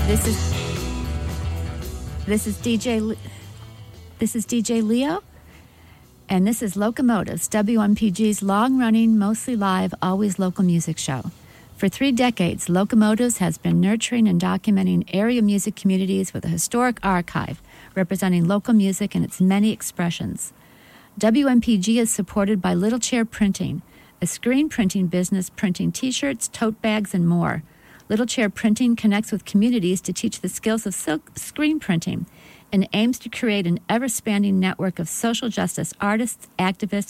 This is DJ Leo, and this is Locomotives, WMPG's long-running, mostly live, always local music show. For 3 decades, Locomotives has been nurturing and documenting area music communities with a historic archive representing local music in its many expressions. WMPG is supported by Little Chair Printing, a screen printing business printing T-shirts, tote bags, and more. Little Chair Printing connects with communities to teach the skills of screen printing and aims to create an ever-expanding network of social justice artists, activists,